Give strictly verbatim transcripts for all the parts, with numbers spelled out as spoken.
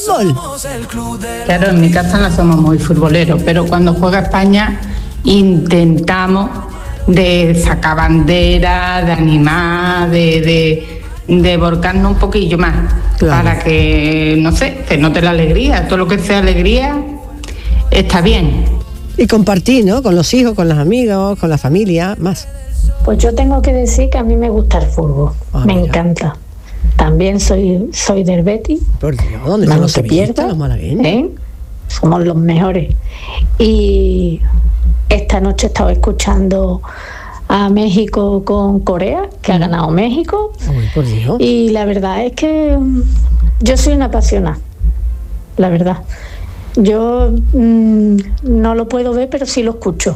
fútbol. Claro, en mi casa no somos muy futboleros, pero cuando juega España intentamos de sacar bandera, de animar, de, de, de volcarnos un poquillo más, claro, para que, no sé, se note la alegría. Todo lo que sea alegría está bien. Y compartir, ¿no? Con los hijos, con los amigos, con la familia, más. Pues yo tengo que decir que a mí me gusta el fútbol, ah, me mira. encanta. También soy soy del Betis. Por Dios, ¿dónde no están se pierda, los malagueños? ¿eh? Somos los mejores. Y esta noche he estado escuchando a México con Corea, que ha ganado México. Ay, por Dios. Y la verdad es que yo soy una apasionada, la verdad. Yo mmm, no lo puedo ver, pero sí lo escucho.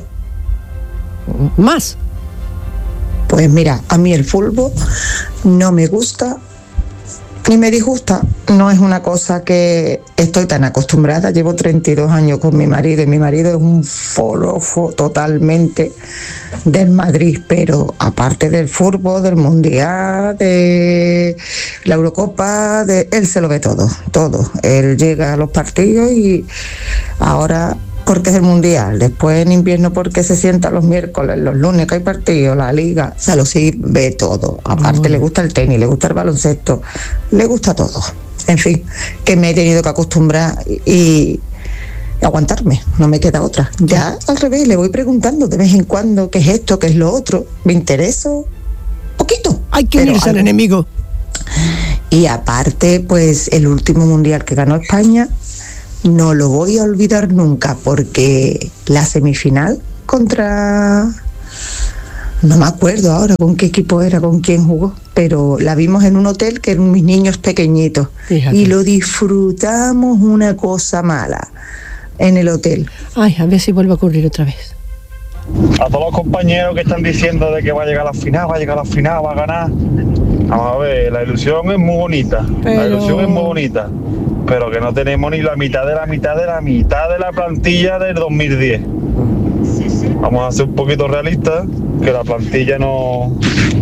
¿Más? Pues mira, a mí el fútbol no me gusta ni me disgusta. No es una cosa que estoy tan acostumbrada. Llevo treinta y dos años con mi marido y mi marido es un forofo totalmente del Madrid, pero aparte del fútbol, del Mundial, de la Eurocopa, de, él se lo ve todo, todo. Él llega a los partidos y ahora porque es el Mundial, después en invierno porque se sienta los miércoles, los lunes que hay partidos, la liga, o sea, lo sí ve todo. Aparte, oh, le gusta el tenis, le gusta el baloncesto, le gusta todo. En fin, que me he tenido que acostumbrar y, y aguantarme, no me queda otra. Ya al revés, le voy preguntando de vez en cuando qué es esto, qué es lo otro, me interesa poquito. Hay que unirse al enemigo. Y aparte, pues el último Mundial que ganó España, no lo voy a olvidar nunca, porque la semifinal contra... No me acuerdo ahora con qué equipo era, con quién jugó, pero la vimos en un hotel que eran mis niños pequeñitos. Fíjate. Y lo disfrutamos una cosa mala en el hotel. Ay, a ver si vuelve a ocurrir otra vez. A todos los compañeros que están diciendo de que va a llegar a la final, va a llegar a la final, va a ganar. Vamos a ver, la ilusión es muy bonita, pero... la ilusión es muy bonita. Pero que no tenemos ni la mitad de la mitad de la mitad de la plantilla del dos mil diez. Vamos a ser un poquito realistas, que la plantilla no,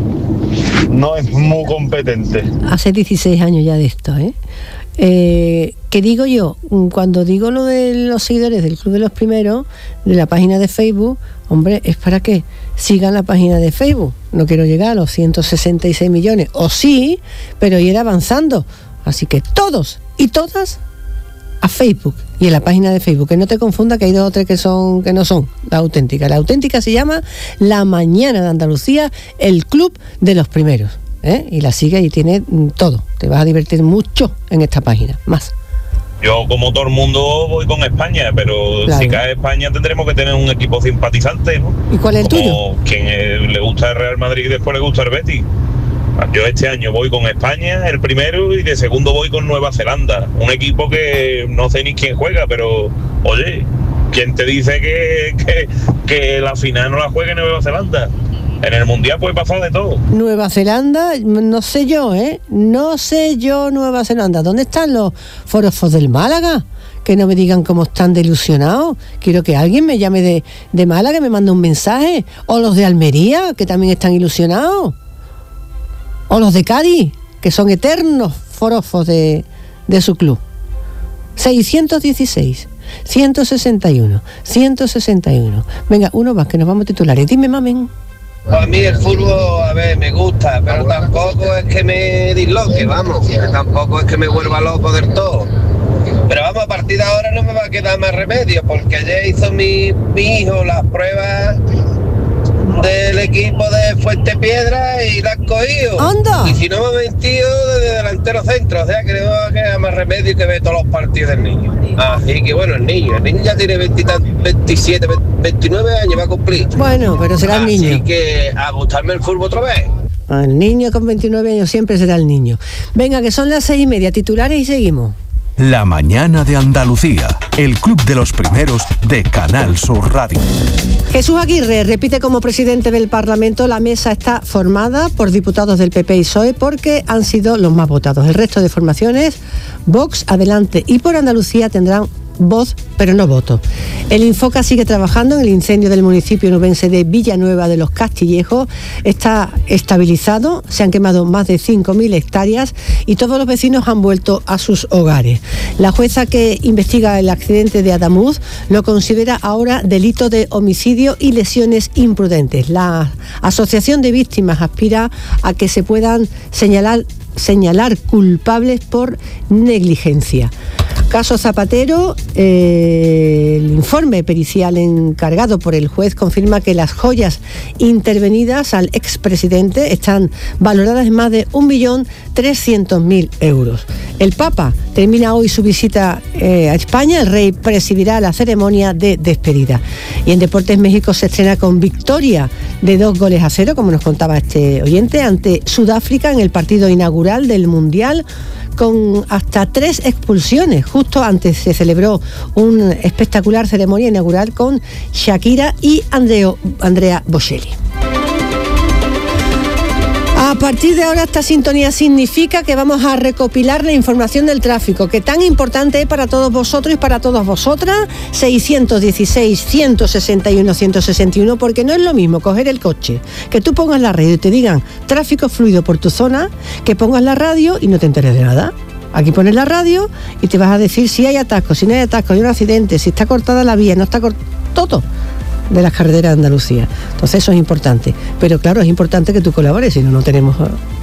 no es muy competente. Hace dieciséis años ya de esto, ¿eh? Eh, ¿Qué digo yo? Cuando digo lo de los seguidores del Club de los Primeros, de la página de Facebook, hombre, es para que sigan la página de Facebook. No quiero llegar a los ciento sesenta y seis millones, o sí, pero ir avanzando. Así que todos y todas a Facebook y en la página de Facebook, que no te confunda que hay dos o tres que son que no son la auténtica. La auténtica se llama La Mañana de Andalucía, el Club de los Primeros, ¿eh? Y la sigue y tiene todo. Te vas a divertir mucho en esta página, más. Yo, como todo el mundo, voy con España, pero claro, si cae España tendremos que tener un equipo simpatizante, ¿no? ¿Y cuál es el como tuyo? Quien eh, le gusta el Real Madrid y después le gusta el Betis. Yo este año voy con España, el primero, y de segundo voy con Nueva Zelanda. Un equipo que no sé ni quién juega, pero, oye, ¿quién te dice que, que, que la final no la juegue Nueva Zelanda? En el Mundial puede pasar de todo. Nueva Zelanda, no sé yo, ¿eh? No sé yo, Nueva Zelanda. ¿Dónde están los forofos del Málaga? Que no me digan cómo están de ilusionados. Quiero que alguien me llame de, de Málaga, me mande un mensaje. O los de Almería, que también están ilusionados. O los de Cádiz, que son eternos forofos de, de su club. seiscientos dieciséis, ciento sesenta y uno, ciento sesenta y uno. Venga, uno más, que nos vamos a titulares. Dime, mamen. A mí el fútbol, a ver, me gusta, pero tampoco es que me disloque, vamos. Tampoco es que me vuelva loco del todo. Pero vamos, a partir de ahora no me va a quedar más remedio, porque ayer hizo mi, mi hijo las pruebas del equipo de Fuentepiedra y la han cogido. ¡Anda! Y si no me he metido desde delantero centro, o sea que no va a quedar más remedio que ver todos los partidos del niño. Así que bueno, el niño, el niño ya tiene veintisiete, veintinueve años, va a cumplir. Bueno, pero será el niño. Así que a gustarme el fútbol otra vez. El niño con veintinueve años siempre será el niño. Venga, que son las seis y media, titulares y seguimos. La Mañana de Andalucía, el Club de los Primeros de Canal Sur Radio. Jesús Aguirre repite como presidente del Parlamento. La mesa está formada por diputados del P P y P S O E porque han sido los más votados. El resto de formaciones, Vox, Adelante y Por Andalucía, tendrán voz, pero no voto. El Infoca sigue trabajando en el incendio del municipio nubense de Villanueva de los Castillejos. Está estabilizado, se han quemado más de cinco mil hectáreas y todos los vecinos han vuelto a sus hogares. La jueza que investiga el accidente de Adamuz lo considera ahora delito de homicidio y lesiones imprudentes. La Asociación de Víctimas aspira a que se puedan señalar señalar culpables por negligencia. Caso Zapatero, eh, el informe pericial encargado por el juez confirma que las joyas intervenidas al expresidente están valoradas en más de un millón trescientos mil euros. El Papa termina hoy su visita eh, a España. El rey presidirá la ceremonia de despedida. Y en Deportes México se estrena con victoria de dos goles a cero, como nos contaba este oyente, ante Sudáfrica en el partido inaugural del Mundial, con hasta tres expulsiones. Justo antes se celebró una espectacular ceremonia inaugural con Shakira y Andreo, Andrea Bocelli. A partir de ahora esta sintonía significa que vamos a recopilar la información del tráfico, que tan importante es para todos vosotros y para todas vosotras. Seiscientos dieciséis, ciento sesenta y uno, ciento sesenta y uno, porque no es lo mismo coger el coche, que tú pongas la radio y te digan tráfico fluido por tu zona, que pongas la radio y no te enteres de nada. Aquí pones la radio y te vas a decir si hay atascos, si no hay atascos, hay un accidente, si está cortada la vía, no está cortada, todo de las carreteras de Andalucía. Entonces eso es importante, pero claro, es importante que tú colabores, si no, no tenemos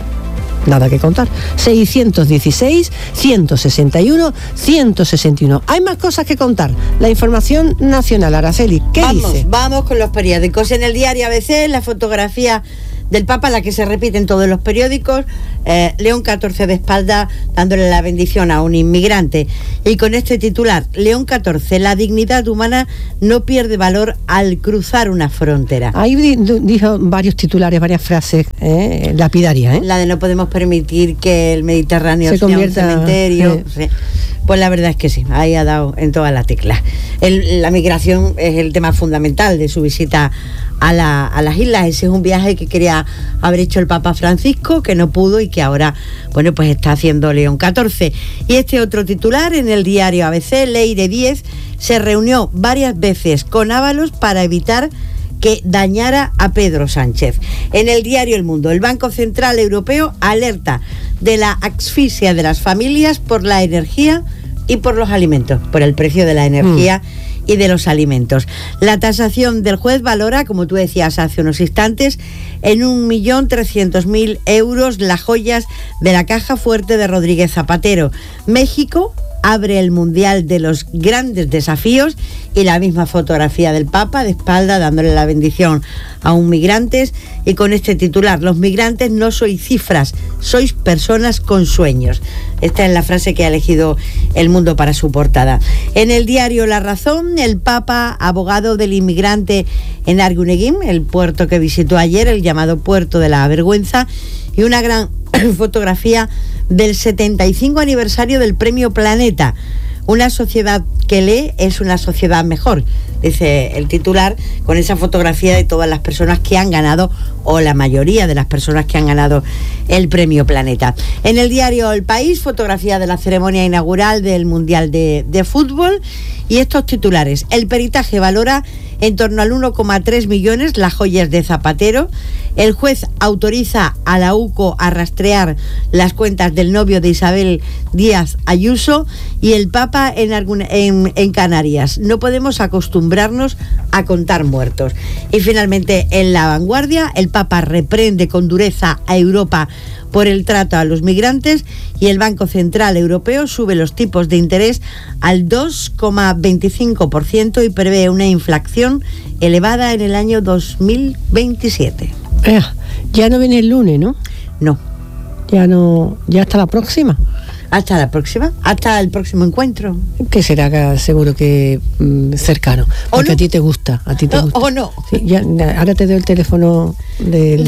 nada que contar. Seiscientos dieciséis, ciento sesenta y uno, ciento sesenta y uno. Hay más cosas que contar. La información nacional, Araceli, ¿qué vamos, dice? Vamos con los periódicos. En el diario A B C, la fotografía del Papa, la que se repite en todos los periódicos, eh, León catorce de espalda dándole la bendición a un inmigrante. Y con este titular, León catorce, la dignidad humana no pierde valor al cruzar una frontera. Ahí dijo varios titulares, varias frases eh, lapidarias. ¿eh? La de no podemos permitir que el Mediterráneo se sea convierta, un cementerio. eh. Sí. Pues la verdad es que sí, ahí ha dado en todas las teclas. El, la migración es el tema fundamental de su visita a, la, a las islas. Ese es un viaje que quería haber hecho el Papa Francisco, que no pudo y que ahora, bueno, pues está haciendo León catorce. Y este otro titular en el diario A B C, Leire Díez se reunió varias veces con Ábalos para evitar que dañara a Pedro Sánchez. En el diario El Mundo, el Banco Central Europeo alerta de la asfixia de las familias por la energía y por los alimentos, por el precio de la energía mm. y de los alimentos. La tasación del juez valora, como tú decías hace unos instantes, en un millón trescientos mil euros las joyas de la caja fuerte de Rodríguez Zapatero. México abre el Mundial de los grandes desafíos y la misma fotografía del Papa de espalda dándole la bendición a un migrantes y con este titular, los migrantes no sois cifras, sois personas con sueños. Esta es la frase que ha elegido El Mundo para su portada. En el diario La Razón, el Papa, abogado del inmigrante en Arguineguín, el puerto que visitó ayer, el llamado puerto de la vergüenza, y una gran fotografía del setenta y cinco aniversario del Premio Planeta. Una sociedad que lee es una sociedad mejor, dice el titular, con esa fotografía de todas las personas que han ganado, o la mayoría de las personas que han ganado el Premio Planeta. En el diario El País, fotografía de la ceremonia inaugural del Mundial de, de Fútbol, y estos titulares. El peritaje valora en torno al uno coma tres millones las joyas de Zapatero. El juez autoriza a la U C O a rastrear las cuentas del novio de Isabel Díaz Ayuso, y el Papa en, en, en Canarias. No podemos acostumbrarnos a contar muertos. Y finalmente, en La Vanguardia, el Papa reprende con dureza a Europa por el trato a los migrantes, y el Banco Central Europeo sube los tipos de interés al dos coma veinticinco por ciento y prevé una inflación elevada en el año dos mil veintisiete. Eh, ya no viene el lunes, ¿no? No. Ya no, ya hasta la próxima. Hasta la próxima, hasta el próximo encuentro. Que será seguro que mmm, cercano. Porque no. a ti te gusta, a ti te o, gusta. O no. Sí, ya, ahora te doy el teléfono del,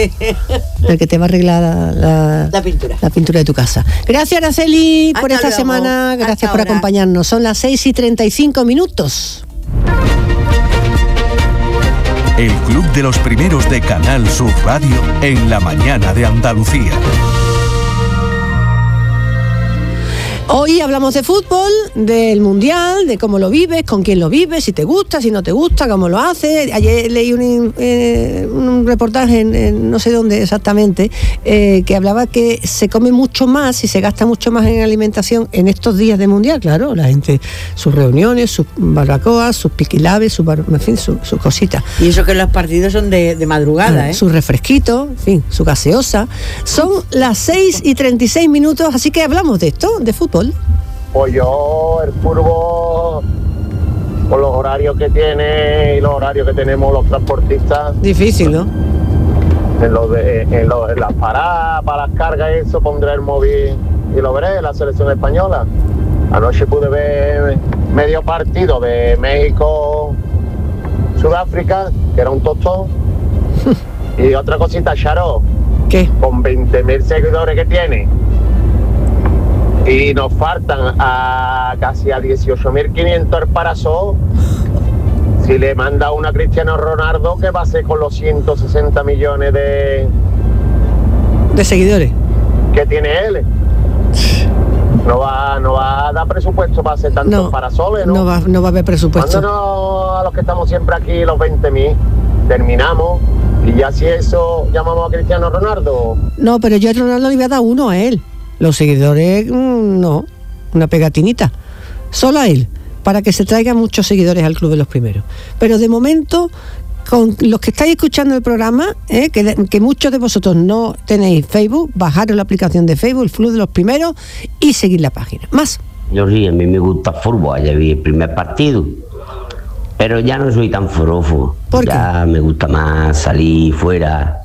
del que te va a arreglar la, la, la pintura. La pintura de tu casa. Gracias, Araceli, hasta por esta luego. semana. Gracias hasta por ahora. acompañarnos. Son las seis y treinta y cinco minutos. El Club de los Primeros de Canal Sur Radio en la mañana de Andalucía. Hoy hablamos de fútbol, del mundial, de cómo lo vives, con quién lo vives, si te gusta, si no te gusta, cómo lo haces. Ayer leí un, eh, un reportaje en, en no sé dónde exactamente, eh, que hablaba que se come mucho más y se gasta mucho más en alimentación en estos días de mundial. Claro, la gente, sus reuniones, sus barbacoas, sus piquilabes, sus, bar, en fin, sus su cositas. Y eso que los partidos son de, de madrugada, ah, ¿eh? Sus refresquitos, en fin, su gaseosa. Son las seis y treinta y seis minutos, así que hablamos de esto, de fútbol. Pues yo, el fútbol, con los horarios que tiene y los horarios que tenemos los transportistas. Difícil, ¿no? En, los de, en, los, en las paradas, para las cargas, eso pondré el móvil y lo veré, la selección española. Anoche pude ver medio partido de México, Sudáfrica, que era un tostón. Y otra cosita, Charo. ¿Qué? Con veinte mil seguidores que tiene. Y nos faltan a casi a dieciocho mil quinientos el Parasol. Si le manda una a Cristiano Ronaldo, ¿qué va a hacer con los ciento sesenta millones de... de seguidores que tiene él? No va, no va a dar presupuesto para hacer tantos no, parasoles, ¿no? No va, no va a haber presupuesto. Mándanos a los que estamos siempre aquí los veinte mil, terminamos. Y ya si eso, llamamos a Cristiano Ronaldo. No, pero yo a Ronaldo le voy a dar uno a él. Los seguidores, mmm, no, una pegatinita, solo a él, para que se traigan muchos seguidores al Club de los Primeros. Pero de momento, con los que estáis escuchando el programa, eh, que, que muchos de vosotros no tenéis Facebook, bajaros la aplicación de Facebook, el Club de los Primeros, y seguir la página. Más. Yo sí, a mí me gusta el fútbol, ayer vi el primer partido, pero ya no soy tan forofo. ¿Por qué? Ya me gusta más salir fuera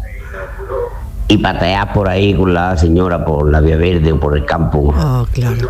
y patear por ahí con la señora por la vía verde o por el campo. Ah, oh, claro.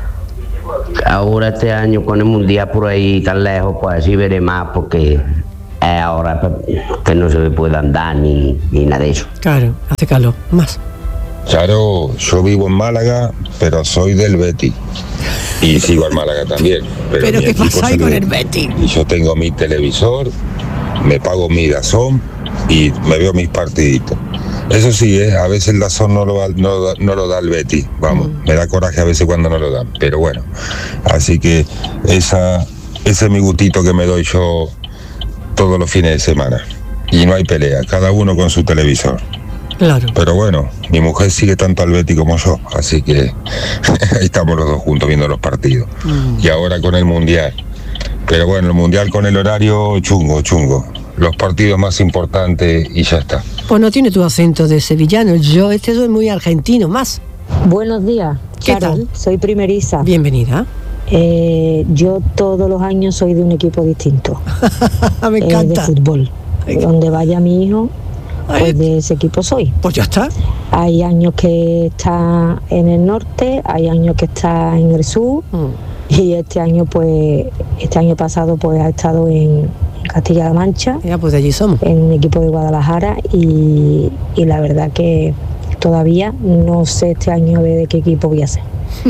Ahora este año con el mundial por ahí tan lejos, pues así veré más, porque ahora que no se puede andar ni, ni nada de eso. Claro, hace calor. Más. Charo, yo vivo en Málaga, pero soy del Betis. Y sigo al Málaga también. Pero, ¿Pero qué pasa ahí con el Betis? Y yo tengo mi televisor, me pago mi DAZN y me veo mis partiditos. Eso sí, ¿eh? A veces el DAZN no lo, no, no lo da el Betis, vamos, mm. me da coraje a veces cuando no lo dan, pero bueno, así que esa, ese es mi gustito que me doy yo todos los fines de semana, y no hay pelea, cada uno con su televisor. Claro. Pero bueno, mi mujer sigue tanto al Betis como yo, así que ahí estamos los dos juntos viendo los partidos, mm. y ahora con el Mundial, pero bueno, el Mundial con el horario chungo, chungo. Los partidos más importantes y ya está. Pues no tiene tu acento de sevillano, yo este soy muy argentino, más. Buenos días, ¿qué Charo, tal? Soy primeriza. Bienvenida. Eh, yo todos los años soy de un equipo distinto. Me encanta. Eh, de fútbol. Ay, donde vaya mi hijo, pues ay, de ese equipo soy. Pues ya está. Hay años que está en el norte, hay años que está en el sur. Mm. Y este año, pues, este año pasado, pues, ha estado en Castilla-La Mancha. Ya, pues de allí somos. En un equipo de Guadalajara y, y la verdad que todavía no sé este año de, de qué equipo voy a ser.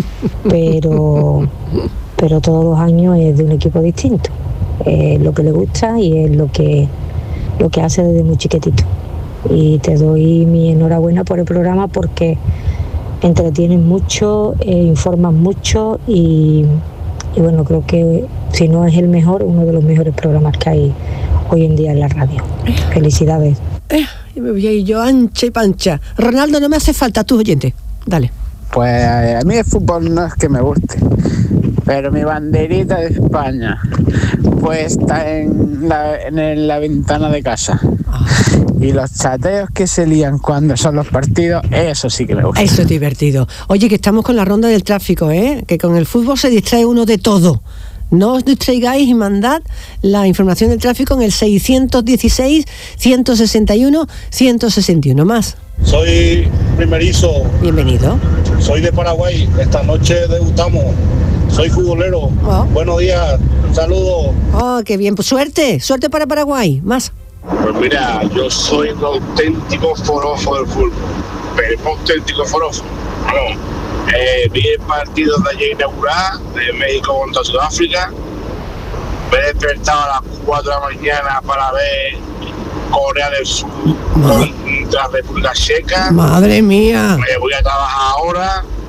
Pero, pero todos los años es de un equipo distinto. Es lo que le gusta y es lo que, lo que hace desde muy chiquitito. Y te doy mi enhorabuena por el programa porque entretienes mucho, eh, informas mucho y, y bueno, creo que si no es el mejor, uno de los mejores programas que hay hoy en día en la radio. Felicidades. Eh, y me voy a ir yo ancha y pancha. Ronaldo, no me hace falta, tus oyentes. Dale. Pues a mí el fútbol no es que me guste, pero mi banderita de España pues está en la, en la ventana de casa. Ah. Y los chateos que se lían cuando son los partidos, eso sí que me gusta. Eso es divertido. Oye, que estamos con la ronda del tráfico, ¿eh? Que con el fútbol se distrae uno de todo. No os distraigáis y mandad la información del tráfico en el seiscientos dieciséis, ciento sesenta y uno, ciento sesenta y uno. Más. Soy primerizo. Bienvenido. Soy de Paraguay. Esta noche debutamos. Soy futbolero. Oh. Buenos días. Saludos. Oh, qué bien. Pues suerte. Suerte para Paraguay. Más. Pues mira, yo soy un auténtico forofo del fútbol. Pero un auténtico forofo. Bueno, eh, vi el partido de ayer inaugural de México contra Sudáfrica. Me he despertado a las cuatro de la mañana para ver Corea del Sur contra República Checa. Madre mía. Me voy a trabajar ahora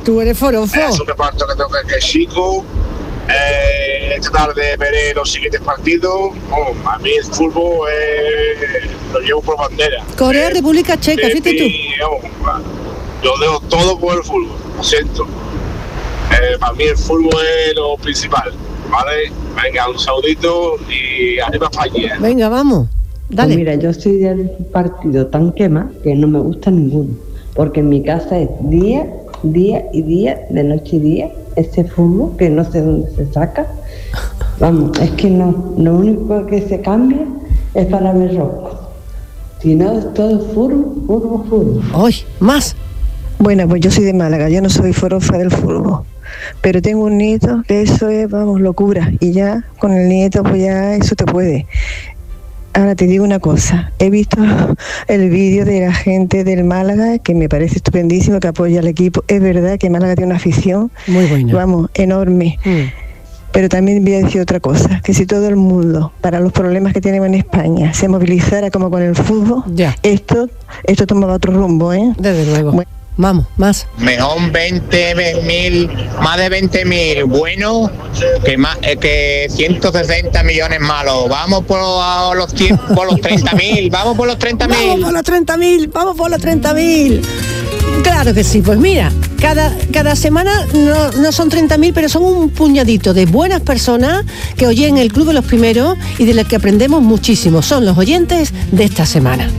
Tú eres forofo. Es un reparto que tengo que es chico. Eh, esta tarde veré los siguientes partidos. Oh, a mí el fútbol eh, lo llevo por bandera. Corea, República Checa, fíjate tú. Oh, yo dejo todo por el fútbol, lo siento. Eh, para mí el fútbol es lo principal, ¿vale? Venga, un saludito y arriba España. Venga, vamos, dale. Pues mira, yo soy del partido tan quema que no me gusta ninguno, porque en mi casa es día, día y día, de noche y día, ese fútbol que no sé dónde se saca. Vamos, es que no, lo único que se cambia es para ver rosco. Si no, es todo fútbol, fútbol, fútbol. ¡Ay, más! Bueno, pues yo soy de Málaga, yo no soy forofa del fútbol, pero tengo un nieto que eso es, vamos, locura, y ya con el nieto pues ya eso te puede. Ahora te digo una cosa, he visto el vídeo de la gente del Málaga, que me parece estupendísimo, que apoya al equipo. Es verdad que Málaga tiene una afición, muy buena, vamos, enorme. Mm. Pero también voy a decir otra cosa, que si todo el mundo, para los problemas que tenemos en España, se movilizara como con el fútbol, ya. esto esto tomaba otro rumbo, ¿eh? Desde luego. Bueno. Vamos, más. Mejor veinte mil, más de veinte mil buenos que, más, eh, que ciento sesenta millones malos. Vamos por los, por los treinta mil, vamos por los treinta mil. Vamos por los treinta mil, vamos por los treinta mil. Claro que sí, pues mira, cada, cada semana no, no son treinta mil, pero son un puñadito de buenas personas que oyen el Club de los Primeros y de las que aprendemos muchísimo. Son los oyentes de esta semana.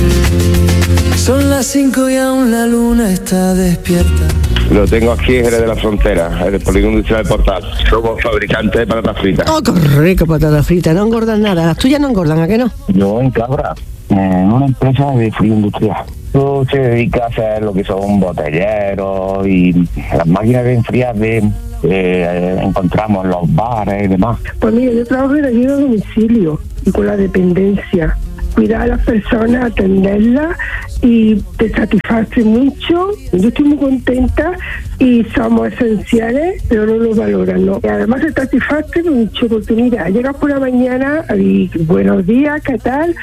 Son las cinco y aún la luna está despierta. Lo tengo aquí en Jerez de la Frontera, en el Polígono Industrial del Portal. Somos fabricantes de patatas fritas. ¡Oh, qué rico patatas fritas! No engordan nada. Las tuyas no engordan, ¿a qué no? Yo en Cabra, en una empresa de frío industrial. Tú se dedica a hacer lo que son botelleros y las máquinas de enfriar de... Eh, encontramos en los bares y demás. Pues mira, yo trabajo en ayuda a domicilio y con la dependencia. Cuidar a las personas, atenderlas y te satisface mucho. Yo estoy muy contenta y somos esenciales, pero no nos valoran, ¿no? Y además te satisface mucho porque mira, llegas por la mañana y buenos días, ¿qué tal?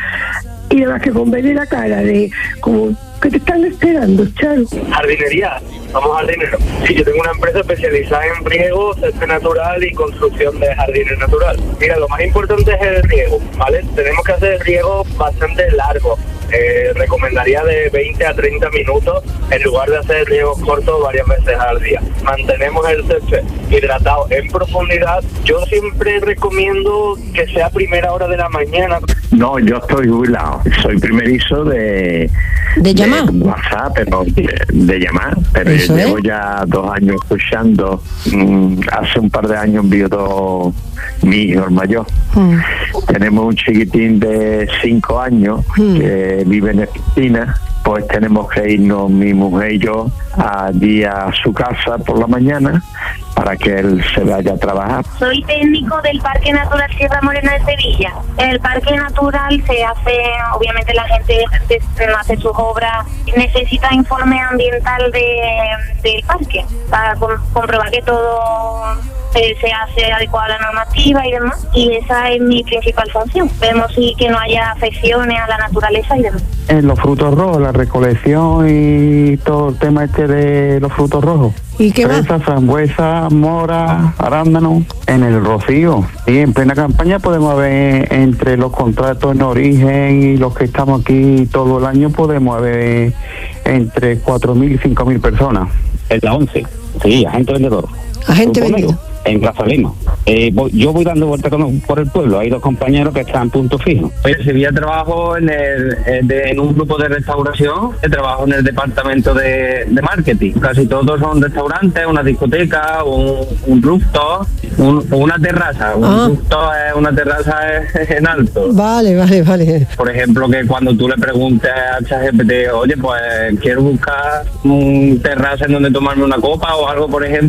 Y además que con verle la cara de como que te están esperando, Charo. Jardinería, somos jardineros. Sí, yo tengo una empresa especializada en riego, césped natural y construcción de jardines natural. Mira, lo más importante es el riego, ¿vale? Tenemos que hacer riego bastante largo. Eh, recomendaría de veinte a treinta minutos en lugar de hacer riegos cortos varias veces al día. Mantenemos el césped hidratado en profundidad. Yo siempre recomiendo que sea primera hora de la mañana. No, yo estoy jubilado. Soy primerizo de... ¿De llamar? De WhatsApp, pero de, de llamar. Pero yo llevo es? ya dos años escuchando. Mm, hace un par de años envió todo mi hijo, el mayor. Mm. Tenemos un chiquitín de cinco años mm. que vive en Argentina. Pues tenemos que irnos mi mujer y yo allí a su casa por la mañana para que él se vaya a trabajar. Soy técnico del Parque Natural Sierra Morena de Sevilla. En el Parque Natural se hace, obviamente la gente hace sus obras, necesita informe ambiental de, del parque para com- comprobar que todo se, se hace adecuado a la normativa y demás, y esa es mi principal función. Vemos sí que no haya afecciones a la naturaleza y demás. En los frutos rojos, la recolección y todo el tema este de los frutos rojos. ¿Y qué más? Fresa, frambuesa, mora, arándano. En el Rocío. Y en plena campaña podemos ver entre los contratos en origen y los que estamos aquí todo el año, podemos ver entre cuatro mil y cinco mil personas. Es la once. Sí, agente vendedor. Agente vendedor. En Plaza Lima. Eh, voy, yo voy dando vueltas por el pueblo. Hay dos compañeros que están en punto fijo. Oye, si yo trabajo en, el, en, de, en un grupo de restauración, trabajo en el departamento de, de marketing. Casi todos son restaurantes, una discoteca, un, un rooftop, un, una terraza. Un ah. rooftop es una terraza en alto. Vale, vale, vale. Por ejemplo, que cuando tú le preguntes a ChatGPT, oye, pues quiero buscar un terraza en donde tomarme una copa o algo, por ejemplo,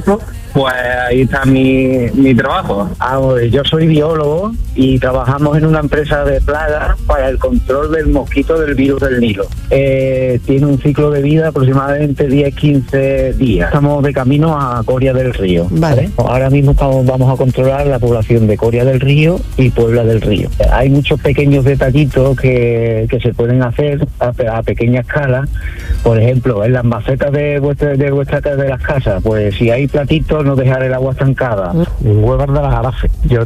pues ahí está mi, mi trabajo. Ah, yo soy biólogo y trabajamos en una empresa de plagas para el control del mosquito del virus del Nilo. Eh, tiene un ciclo de vida aproximadamente diez a quince días. Estamos de camino a Coria del Río. Vale. Ahora mismo estamos, vamos a controlar la población de Coria del Río y Puebla del Río. Hay muchos pequeños detallitos que, que se pueden hacer a, a pequeña escala. Por ejemplo, en las macetas de vuestra, de vuestra de las casas, pues si hay platitos, no dejar el agua estancada. En Huevas de las Arafes. Yo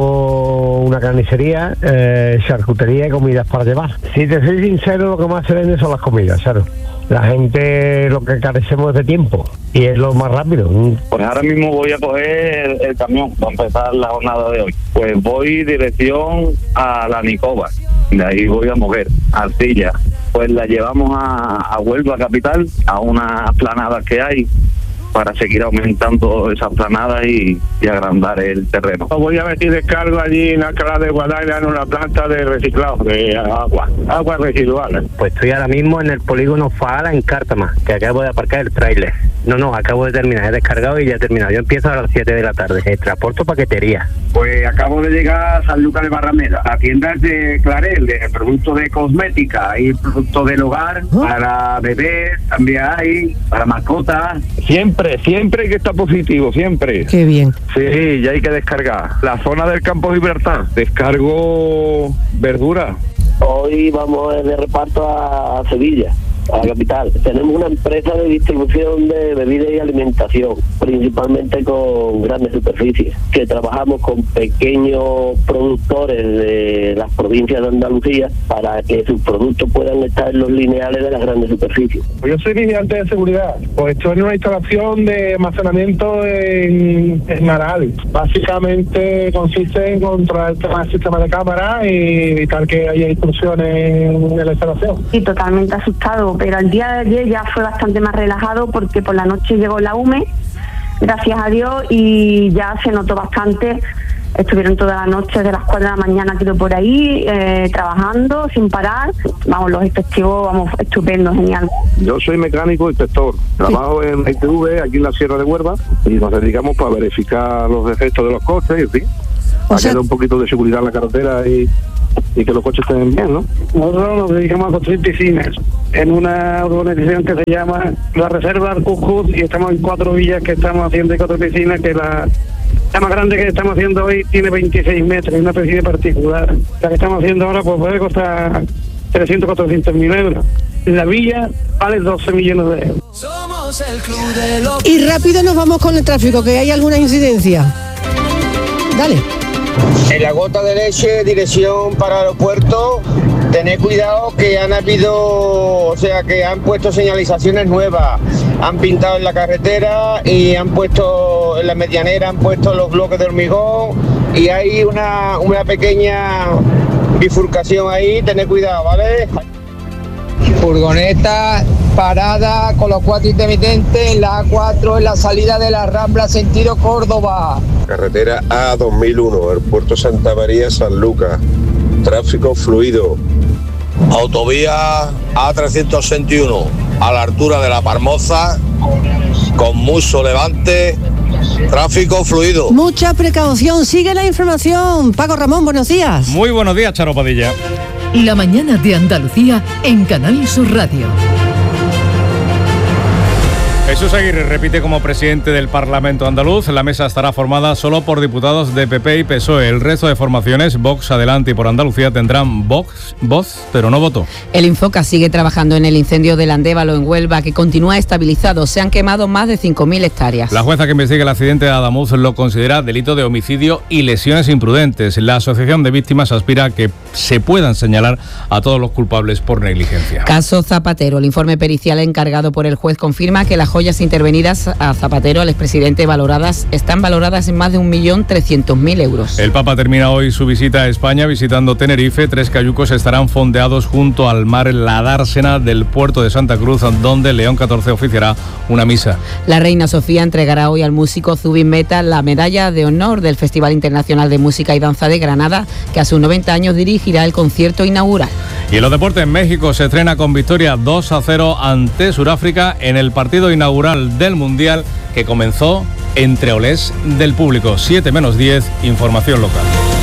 tengo una carnicería, eh, charcutería y comidas para llevar. Si te soy sincero, lo que más se vende son las comidas, claro. La gente lo que carecemos es de tiempo y es lo más rápido. Pues ahora mismo voy a coger el, el camión para empezar la jornada de hoy. Pues voy dirección a la Nicoba, de ahí voy a mover, Arcilla. Pues la llevamos a, a Huelva capital, a unas planadas que hay, para seguir aumentando esas planadas y, y agrandar el terreno. Voy a meter descargo allí en Alcalá de Guadaira en una planta de reciclado de agua, aguas residuales. Pues estoy ahora mismo en el polígono Faala en Cártama, que acabo de aparcar el tráiler. No, no, acabo de terminar, he descargado y ya he terminado. Yo empiezo a las siete de la tarde, el transporto paquetería. Pues acabo de llegar a San Lucas de Barrameda, a tiendas de Clarel, de productos de cosmética y productos del hogar, ¿oh? Para bebés también hay, para mascotas. Siempre, siempre hay que estar positivo, siempre. Qué bien. Sí, ya hay que descargar. La zona del Campo Gibraltar, descargo verdura. Hoy vamos de reparto a Sevilla, a la capital. Tenemos una empresa de distribución de bebidas y alimentación, principalmente con grandes superficies, que trabajamos con pequeños productores de las provincias de Andalucía para que sus productos puedan estar en los lineales de las grandes superficies. Yo soy vigilante de seguridad, pues estoy en una instalación de almacenamiento en, en Naral. Básicamente consiste en controlar el tema del sistema de cámara y evitar que haya intrusiones en la instalación. Sí, totalmente asustado, pero el día de ayer ya fue bastante más relajado porque por la noche llegó la U M E, gracias a Dios, y ya se notó bastante. Estuvieron toda la noche, de las cuatro de la mañana tiro por ahí, eh, trabajando sin parar. Vamos, los efectivos, vamos, estupendo, genial. Yo soy mecánico inspector, trabajo sí. en I T V, aquí en la Sierra de Huelva, y nos dedicamos para verificar los defectos de los coches, y sí, para que haya un poquito de seguridad en la carretera y, y que los coches estén bien, ¿no? Nosotros nos dedicamos a construir piscinas en una urbanización que se llama La Reserva Arcujut, y estamos en cuatro villas que estamos haciendo y cuatro piscinas que la... La más grande que estamos haciendo hoy tiene veintiséis metros, una piscina particular. La que estamos haciendo ahora pues puede costar trescientos, cuatrocientos mil euros. La villa vale doce millones de euros. Somos el club de los... Y rápido nos vamos con el tráfico, que hay alguna incidencia. Dale. En la Gota de Leche, dirección para el aeropuerto, tened cuidado que han habido, o sea, que han puesto señalizaciones nuevas, han pintado en la carretera y han puesto en la medianera, han puesto los bloques de hormigón y hay una, una pequeña bifurcación ahí, tened cuidado, ¿vale? Furgoneta parada con los cuatro intermitentes en la A cuatro en la salida de la Rambla sentido Córdoba. Carretera A dos mil uno, Aeropuerto Santa María, San Lucas. Tráfico fluido. Autovía A trescientos veintiuno a la altura de La Parmoza, con mucho levante, tráfico fluido. Mucha precaución, sigue la información. Paco Ramón, buenos días. Muy buenos días, Charo Padilla. La mañana de Andalucía en Canal Sur Radio. Jesús Aguirre repite como presidente del Parlamento andaluz. La mesa estará formada solo por diputados de P P y P S O E. El resto de formaciones, Vox, Adelante y Por Andalucía, tendrán vox, voz, pero no voto. El Infoca sigue trabajando en el incendio del Andévalo en Huelva, que continúa estabilizado. Se han quemado más de cinco mil hectáreas. La jueza que investiga el accidente de Adamuz lo considera delito de homicidio y lesiones imprudentes. La Asociación de Víctimas aspira a que se puedan señalar a todos los culpables por negligencia. Caso Zapatero. El informe pericial encargado por el juez confirma que las joyas intervenidas a Zapatero, al expresidente, valoradas están valoradas en más de un millón trescientos mil euros. El Papa termina hoy su visita a España visitando Tenerife. Tres cayucos estarán fondeados junto al mar en la dársena del puerto de Santa Cruz, donde León catorce oficiará una misa. La reina Sofía entregará hoy al músico Zubin Mehta la medalla de honor del Festival Internacional de Música y Danza de Granada, que a sus noventa años dirigirá el concierto inaugural. Y en los deportes, en México se estrena con victoria dos a cero ante Sudáfrica en el partido inaugural del Mundial, que comenzó entre olés del público. siete menos diez, información local.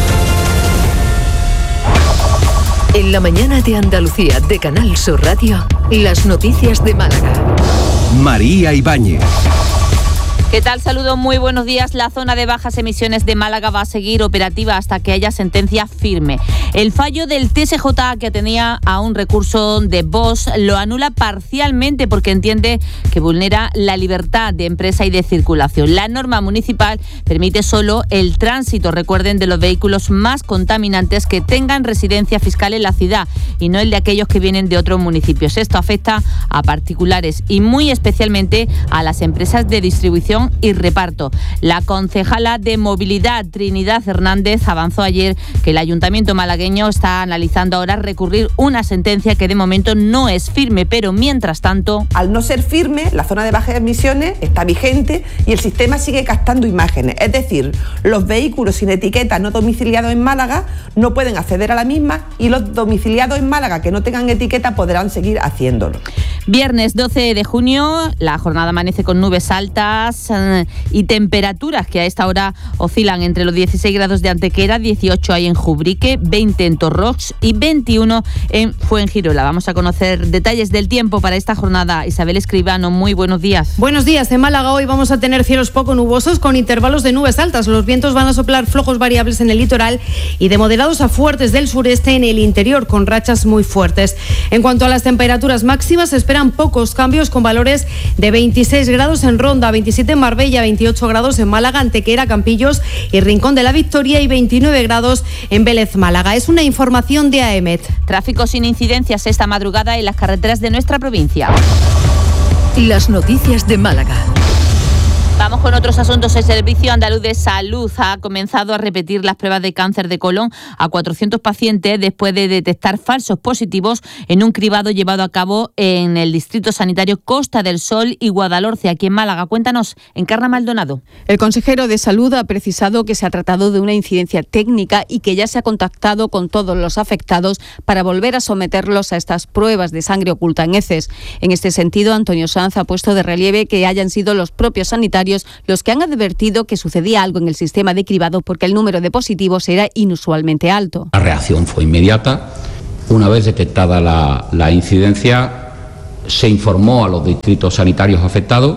En la mañana de Andalucía de Canal Sur Radio, las noticias de Málaga. María Ibáñez. ¿Qué tal? Saludos, muy buenos días. La zona de bajas emisiones de Málaga va a seguir operativa hasta que haya sentencia firme. El fallo del T S J, que tenía a un recurso de Vox, lo anula parcialmente porque entiende que vulnera la libertad de empresa y de circulación. La norma municipal permite solo el tránsito, recuerden, de los vehículos más contaminantes que tengan residencia fiscal en la ciudad y no el de aquellos que vienen de otros municipios. Esto afecta a particulares y muy especialmente a las empresas de distribución y reparto. La concejala de Movilidad, Trinidad Hernández, avanzó ayer que el Ayuntamiento malagueño está analizando ahora recurrir una sentencia que de momento no es firme, pero mientras tanto... Al no ser firme, la zona de bajas emisiones está vigente y el sistema sigue captando imágenes. Es decir, los vehículos sin etiqueta no domiciliados en Málaga no pueden acceder a la misma y los domiciliados en Málaga que no tengan etiqueta podrán seguir haciéndolo. Viernes doce de junio, la jornada amanece con nubes altas y temperaturas que a esta hora oscilan entre los dieciséis grados de Antequera, dieciocho hay en Jubrique, veinte en Torrox y veintiuno en Fuengirola. Vamos a conocer detalles del tiempo para esta jornada. Isabel Escribano, muy buenos días. Buenos días. En Málaga hoy vamos a tener cielos poco nubosos con intervalos de nubes altas. Los vientos van a soplar flojos variables en el litoral y de moderados a fuertes del sureste en el interior, con rachas muy fuertes. En cuanto a las temperaturas máximas, se esperan pocos cambios, con valores de veintiséis grados en Ronda, veintisiete en Marbella, veintiocho grados en Málaga, Antequera, Campillos y Rincón de la Victoria y veintinueve grados en Vélez, Málaga. Es una información de A E M E T. Tráfico sin incidencias esta madrugada en las carreteras de nuestra provincia. Las noticias de Málaga. Vamos con otros asuntos. El Servicio Andaluz de Salud ha comenzado a repetir las pruebas de cáncer de colon a cuatrocientos pacientes después de detectar falsos positivos en un cribado llevado a cabo en el Distrito Sanitario Costa del Sol y Guadalhorce, aquí en Málaga. Cuéntanos, Encarna Maldonado. El consejero de Salud ha precisado que se ha tratado de una incidencia técnica y que ya se ha contactado con todos los afectados para volver a someterlos a estas pruebas de sangre oculta en heces. En este sentido, Antonio Sanz ha puesto de relieve que hayan sido los propios sanitarios los que han advertido que sucedía algo en el sistema de cribado porque el número de positivos era inusualmente alto. La reacción fue inmediata. Una vez detectada la, la incidencia, se informó a los distritos sanitarios afectados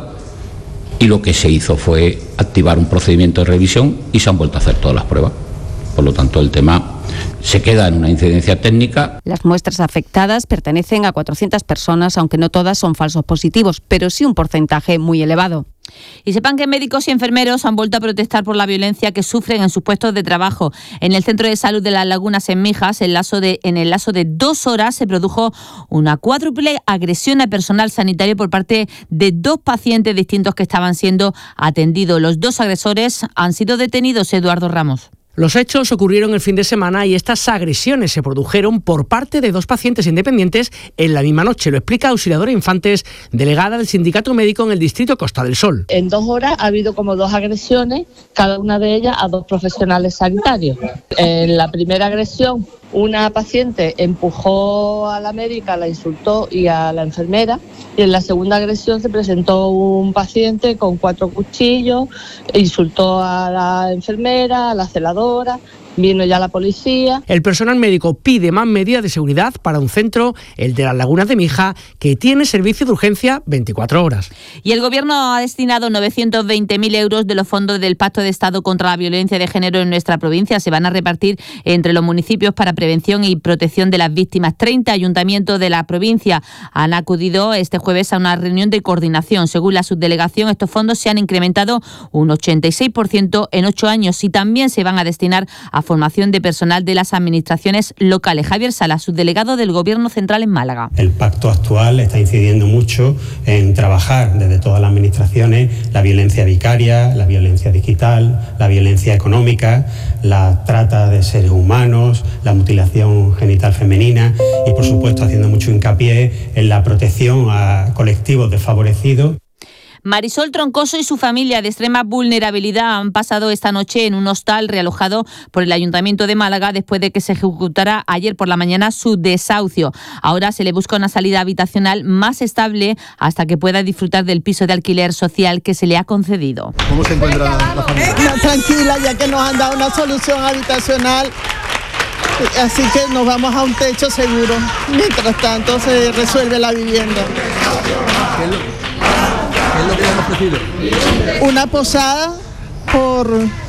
y lo que se hizo fue activar un procedimiento de revisión y se han vuelto a hacer todas las pruebas. Por lo tanto, el tema se queda en una incidencia técnica. Las muestras afectadas pertenecen a cuatrocientas personas, aunque no todas son falsos positivos, pero sí un porcentaje muy elevado. Y sepan que médicos y enfermeros han vuelto a protestar por la violencia que sufren en sus puestos de trabajo. En el Centro de Salud de las Lagunas, en Mijas, en, lazo de, en el lazo de dos horas se produjo una cuádruple agresión al personal sanitario por parte de dos pacientes distintos que estaban siendo atendidos. Los dos agresores han sido detenidos, Eduardo Ramos. Los hechos ocurrieron el fin de semana y estas agresiones se produjeron por parte de dos pacientes independientes en la misma noche. Lo explica Auxiliadora Infantes, delegada del Sindicato Médico en el Distrito Costa del Sol. En dos horas ha habido como dos agresiones, cada una de ellas a dos profesionales sanitarios. En la primera agresión, una paciente empujó a la médica, la insultó y a la enfermera. Y en la segunda agresión se presentó un paciente con cuatro cuchillos, insultó a la enfermera, a la celadora. Vino ya la policía. El personal médico pide más medidas de seguridad para un centro, el de las Lagunas de Mija, que tiene servicio de urgencia veinticuatro horas. Y el Gobierno ha destinado novecientos veinte mil euros de los fondos del Pacto de Estado contra la Violencia de Género en nuestra provincia. Se van a repartir entre los municipios para prevención y protección de las víctimas. treinta ayuntamientos de la provincia han acudido este jueves a una reunión de coordinación. Según la subdelegación, estos fondos se han incrementado un ochenta y seis por ciento en ocho años y también se van a destinar a formación de personal de las administraciones locales. Javier Sala, subdelegado del Gobierno Central en Málaga. El pacto actual está incidiendo mucho en trabajar desde todas las administraciones la violencia vicaria, la violencia digital, la violencia económica, la trata de seres humanos, la mutilación genital femenina y, por supuesto, haciendo mucho hincapié en la protección a colectivos desfavorecidos. Marisol Troncoso y su familia de extrema vulnerabilidad han pasado esta noche en un hostal realojado por el Ayuntamiento de Málaga después de que se ejecutara ayer por la mañana su desahucio. Ahora se le busca una salida habitacional más estable hasta que pueda disfrutar del piso de alquiler social que se le ha concedido. ¿Cómo se encuentra la familia? Tranquila, ya que nos han dado una solución habitacional. Así que nos vamos a un techo seguro. Mientras tanto se resuelve la vivienda. ¿Qué es lo, qué es lo que le han ofrecido? Una posada por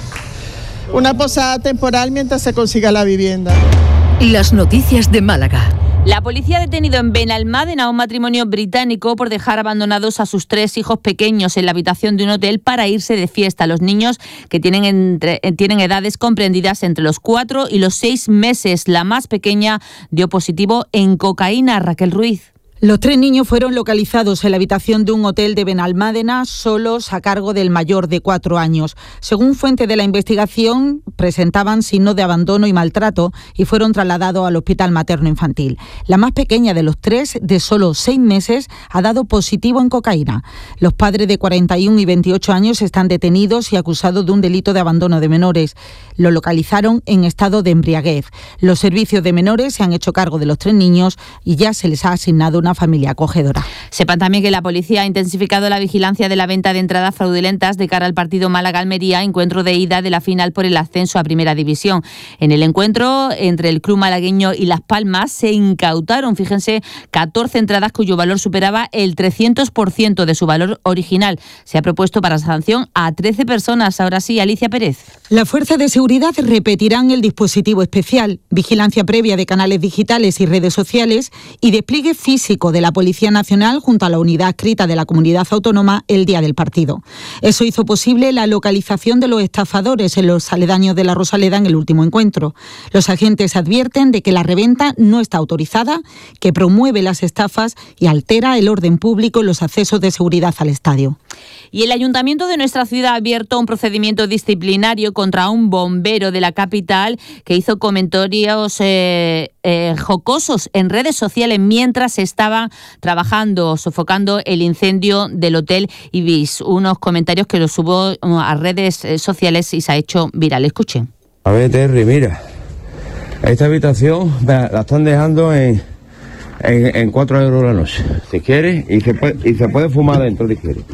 una posada temporal mientras se consiga la vivienda. Las noticias de Málaga. La policía ha detenido en Benalmádena a un matrimonio británico por dejar abandonados a sus tres hijos pequeños en la habitación de un hotel para irse de fiesta. Los niños que tienen, entre, tienen edades comprendidas entre los cuatro y los seis meses. La más pequeña dio positivo en cocaína. Raquel Ruiz. Los tres niños fueron localizados en la habitación de un hotel de Benalmádena, solos a cargo del mayor de cuatro años. Según fuente de la investigación, presentaban signos de abandono y maltrato y fueron trasladados al hospital materno-infantil. La más pequeña de los tres, de solo seis meses, ha dado positivo en cocaína. Los padres de cuarenta y uno y veintiocho años están detenidos y acusados de un delito de abandono de menores. Lo localizaron en estado de embriaguez. Los servicios de menores se han hecho cargo de los tres niños y ya se les ha asignado una familia acogedora. Sepan también que la policía ha intensificado la vigilancia de la venta de entradas fraudulentas de cara al partido Málaga-Almería, encuentro de ida de la final por el ascenso a Primera División. En el encuentro entre el club malagueño y Las Palmas se incautaron, fíjense, catorce entradas cuyo valor superaba el trescientos por ciento de su valor original. Se ha propuesto para sanción a trece personas. Ahora sí, Alicia Pérez. Las fuerzas de seguridad repetirán el dispositivo especial, vigilancia previa de canales digitales y redes sociales y despliegue físico de la Policía Nacional junto a la unidad adscrita de la Comunidad Autónoma el día del partido. Eso hizo posible la localización de los estafadores en los aledaños de la Rosaleda en el último encuentro. Los agentes advierten de que la reventa no está autorizada, que promueve las estafas y altera el orden público en los accesos de seguridad al estadio. Y el Ayuntamiento de nuestra ciudad ha abierto un procedimiento disciplinario contra un bombero de la capital que hizo comentarios eh, eh, jocosos en redes sociales mientras estaba trabajando, sofocando el incendio del Hotel Ibis. Unos comentarios que los subo a redes sociales y se ha hecho viral. Escuchen. A ver, Terry, mira, esta habitación la están dejando en, en, en cuatro euros la noche, si quieres, y se puede, y se puede fumar dentro si quieres.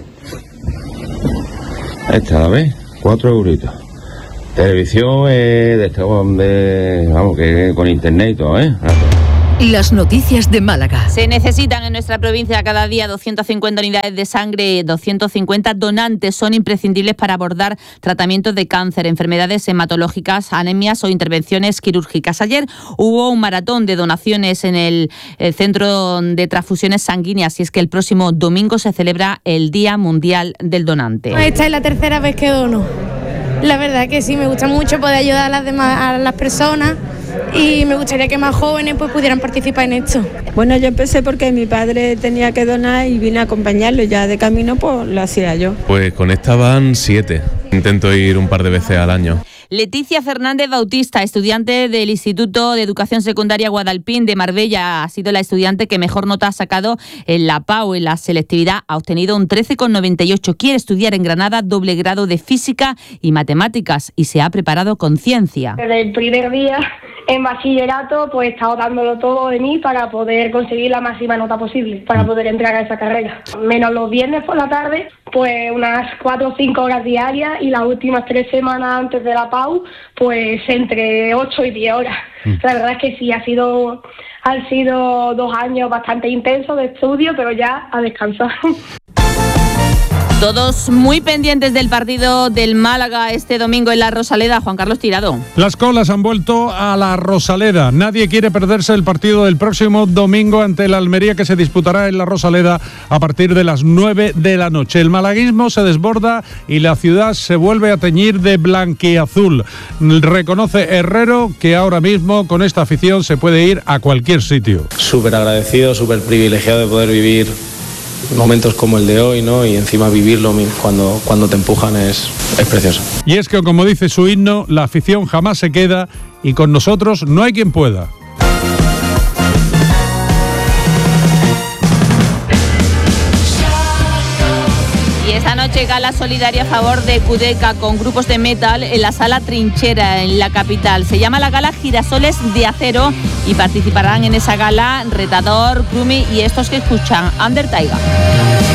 Esta, ¿la ves? Cuatro euritos. Televisión eh, de, de, vamos, que con internet y todo, ¿eh? Las noticias de Málaga. Se necesitan en nuestra provincia cada día doscientas cincuenta unidades de sangre, doscientos cincuenta donantes. Son imprescindibles para abordar tratamientos de cáncer, enfermedades hematológicas, anemias o intervenciones quirúrgicas. Ayer hubo un maratón de donaciones en el, el Centro de Transfusiones Sanguíneas y es que el próximo domingo se celebra el Día Mundial del Donante. Esta es la tercera vez que dono. La verdad que sí, me gusta mucho poder ayudar a las demás, a las personas. Y me gustaría que más jóvenes pues pudieran participar en esto. Bueno, yo empecé porque mi padre tenía que donar y vine a acompañarlo, ya de camino pues lo hacía yo. Pues con esta van siete, intento ir un par de veces al año. Leticia Fernández Bautista, estudiante del Instituto de Educación Secundaria Guadalpín de Marbella, ha sido la estudiante que mejor nota ha sacado en la P A U, en la selectividad, ha obtenido un trece coma noventa y ocho. Quiere estudiar en Granada doble grado de Física y Matemáticas y se ha preparado con ciencia. Desde el primer día en bachillerato pues he estado dándolo todo de mí para poder conseguir la máxima nota posible, para poder entrar a esa carrera. Menos los viernes por la tarde, pues unas cuatro o cinco horas diarias y las últimas tres semanas antes de la P A U, pues entre ocho y diez horas. Mm. La verdad es que sí, ha sido, han sido dos años bastante intensos de estudio, pero ya a descansar. Todos muy pendientes del partido del Málaga este domingo en la Rosaleda. Juan Carlos Tirado. Las colas han vuelto a la Rosaleda. Nadie quiere perderse el partido del próximo domingo ante el Almería, que se disputará en la Rosaleda a partir de las nueve de la noche. El malaguismo se desborda y la ciudad se vuelve a teñir de blanquiazul. Reconoce Herrero que ahora mismo con esta afición se puede ir a cualquier sitio. Súper agradecido, súper privilegiado de poder vivir momentos como el de hoy, ¿no? Y encima vivirlo cuando, cuando te empujan es, es precioso. Y es que, como dice su himno, la afición jamás se queda y con nosotros no hay quien pueda. Y noche gala solidaria a favor de Cudeca con grupos de metal en la sala Trinchera en la capital. Se llama la gala Girasoles de Acero y participarán en esa gala Retador, Krumi y estos que escuchan, Under Taiga.